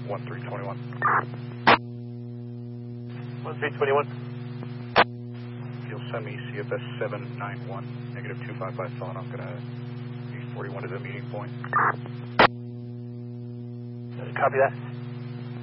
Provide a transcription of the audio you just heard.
1321. 1321. You'll send me CFS 791, negative 255 thought. I'm going to use 41 as a meeting point. Copy that.